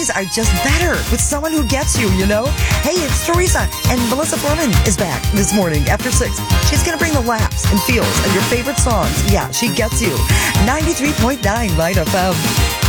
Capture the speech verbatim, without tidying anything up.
things are just better with someone who gets you, you know? Hey, it's Teresa, and Melissa Furman is back this morning after six. She's going to bring the laughs and feels and your favorite songs. Yeah, she gets you. ninety-three point nine Light F M.